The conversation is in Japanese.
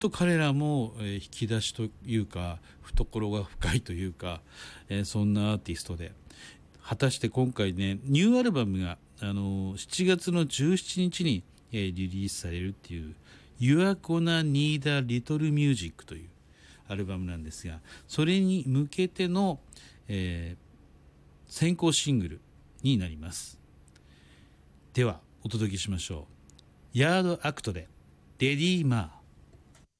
と彼らも、引き出しというか懐が深いというか、そんなアーティストで、果たして今回ねニューアルバムが7月の17日に、リリースされるっていう「You're Gonna Need a Little Music」というアルバムなんですが、それに向けての、先行シングルになります。ではお届けしましょう。ヤードアクトでレディーマー。